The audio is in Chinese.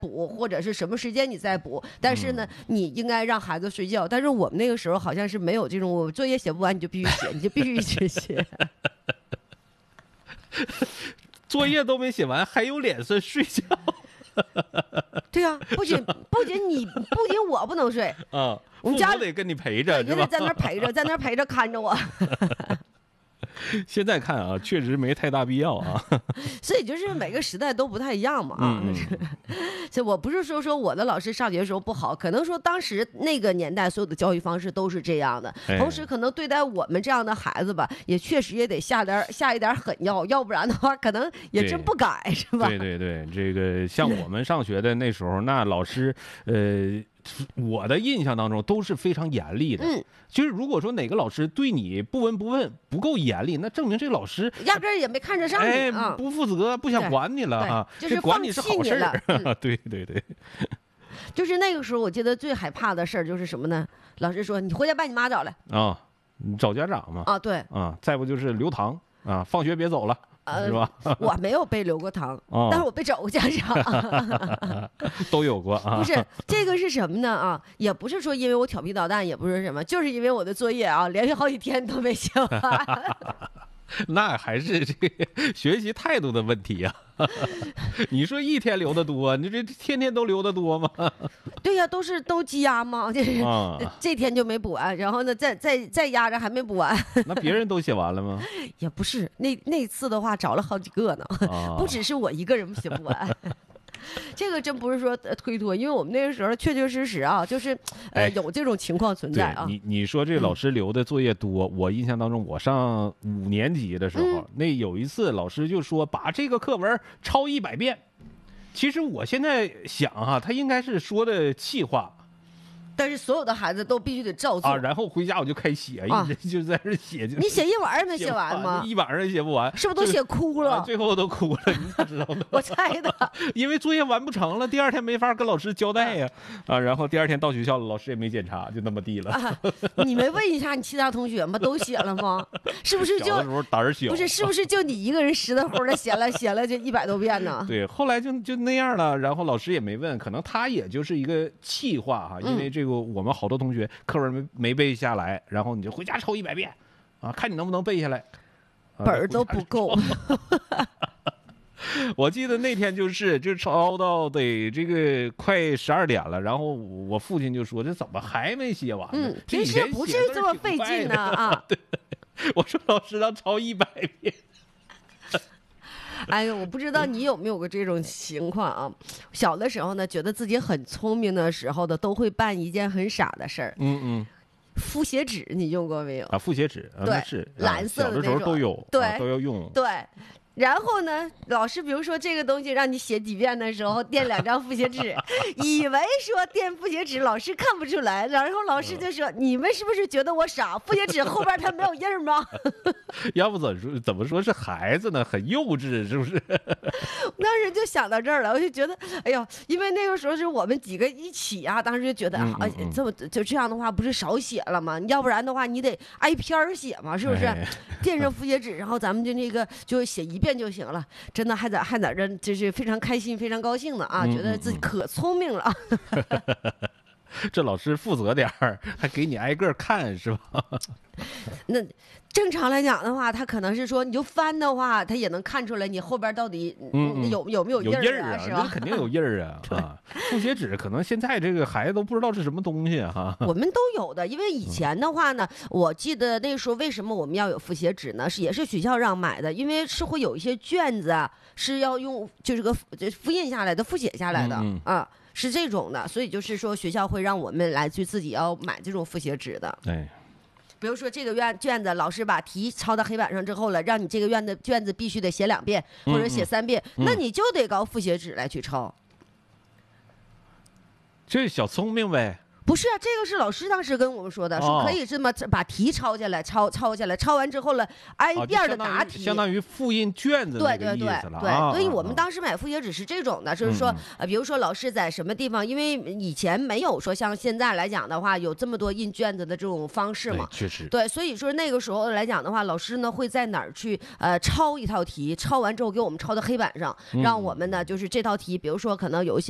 补，或者是什么时间你再补，但是呢，你应该让孩子睡觉。但是我们那个时候好像是没有这种，我作业写不完你就必须写，你就必须一直写。 作业都没写完，还有脸色睡觉？ 对啊，不仅我不能睡啊， 我们家父母得跟你陪着，是吧？ 也得在那儿陪着，在那儿陪着看着我。 现在看啊，确实没太大必要啊。 所以就是每个时代都不太一样嘛啊。所以我不是说我的老师上学的时候不好，可能说当时那个年代所有的教育方式都是这样的，同时可能对待我们这样的孩子吧，也确实也得下一点狠药，要不然的话可能也真不改，是吧？ 对对对，这个像我们上学的那时候，那老师我的印象当中都是非常严厉的。就是如果说哪个老师对你不闻不问，不够严厉，那证明这个老师压根儿也没看得上你啊， 不负责，不想管你了啊， 就是管你是好事儿。对对对， 就是那个时候，我记得最害怕的事儿就是什么呢？老师说你回家把你妈找来啊，你找家长嘛。 啊，对啊，再不就是留堂啊，放学别走了。是吧？ 我没有被留过堂，但是我被找过家长， 都有过啊。 不是这个是什么呢啊？也不是说因为我调皮捣蛋，也不是什么，就是因为我的作业啊，连续好几天都没写完。 那还是这个学习态度的问题呀。你说一天留的多，你这天天都留的多吗？ 对呀，都积压嘛，就是这天就没补完，然后呢再压着还没补完。 那别人都写完了吗？ 也不是，那次的话找了好几个呢，不只是我一个人写不完。这个真不是说推脱，因为我们那个时候确确实实啊，就是有这种情况存在啊。 你说这老师留的作业多，我印象当中，我上5年级的时候，那有一次老师就说把这个课文抄100遍。其实我现在想哈，他应该是说的气话。 但是所有的孩子都必须得照做啊，然后回家我就开写，一直就在这写。 你写一晚上没写完吗？ 一晚上也写不完， 是不是都写哭了？ 最后都哭了，你咋知道的？ 我猜的， 因为作业完不成了，第二天没法跟老师交代呀。然后第二天到学校了，老师也没检查，就那么地了。 你没问一下你其他同学吗？都写了吗？是不是就小的时候胆儿小？ 不是，是不是就你一个人实在乎的写了就100多遍呢？ 对，后来就那样了，然后老师也没问，可能他也就是一个气话哈，因为这个我们好多同学课文没背下来，然后你就回家抄100遍，啊，看你能不能背下来， 本儿都不够。 我记得那天就抄到得这个快12点了，然后我父亲就说：“这怎么还没写完呢？ 平时不至于这么费劲呢啊！” 对，我说老师让抄100遍。 哎呦，我不知道你有没有过这种情况啊？小的时候呢，觉得自己很聪明的时候的，都会办一件很傻的事儿。复写纸你用过没有？ 啊，复写纸， 对， 是蓝色的，小的时候都有， 对， 都要用。 对。然后呢，老师比如说这个东西让你写几遍的时候，垫2张复写纸，以为说垫复写纸老师看不出来，然后老师就说：“你们是不是觉得我傻？复写纸后边它没有印儿吗？” 要不怎么说是孩子呢？很幼稚，是不是？ 当时就想到这儿了，我就觉得，哎呦，因为那个时候是我们几个一起啊，当时就觉得这样的话不是少写了吗？要不然的话你得挨篇写嘛，是不是？垫上复写纸，然后咱们就写1遍就行了。真的还在这就是非常开心非常高兴的啊，觉得自己可聪明了。 这老师负责点儿，还给你挨个看是吧？ 那正常来讲的话，他可能是说你就翻的话，他也能看出来你后边到底有没有印儿啊？是吧？ 这肯定有印儿啊！啊，复写纸可能现在这个孩子都不知道是什么东西哈。 我们都有的，因为以前的话呢，我记得那时候为什么我们要有复写纸呢？也是学校让买的，因为是会有一些卷子啊是要用就是个复印下来的、复写下来的啊。是这种的，所以就是说学校会让我们来去自己要买这种复写纸的。 对， 比如说这个卷子，老师把题抄到黑板上之后了，让你这个卷子必须得写2遍或者写3遍，那你就得搞复写纸来去抄。 这小聪明呗。 不是啊，这个是老师当时跟我们说的，说可以这么把题抄下来，抄下来，抄完之后了，挨遍的答题， 相当于复印卷子那个意思了。 对，所以我们当时买复写纸是这种的，就是说比如说老师在什么地方，因为以前没有说像现在来讲的话，有这么多印卷子的这种方式嘛， 确实。 对，所以说那个时候来讲的话，老师呢会在哪儿去抄一套题，抄完之后给我们抄到黑板上，让我们呢就是这套题，比如说可能有一些。